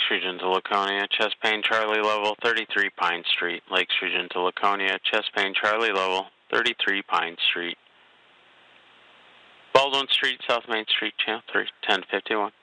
Region to Laconia, chest pain, Charlie level, 33 Pine Street. Lakes Region to Laconia, chest pain, Charlie level, 33 Pine Street. Baldwin Street, South Main Street, channel 3, 1051.